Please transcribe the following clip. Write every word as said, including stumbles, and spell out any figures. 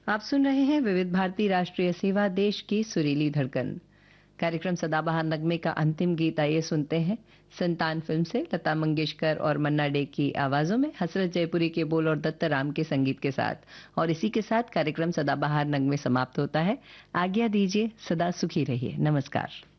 आप सुन रहे हैं विविध भारती राष्ट्रीय सेवा, देश की सुरीली धड़कन। कार्यक्रम सदाबहार नगमे का अंतिम गीत आइए सुनते हैं। संतान फिल्म से लता मंगेशकर और मन्ना डे की आवाजों में, हसरत जयपुरी के बोल और दत्त राम के संगीत के साथ। और इसी के साथ कार्यक्रम सदाबहार नगमे समाप्त होता है। आज्ञा दीजिए, सदा सुखी रहिए। नमस्कार।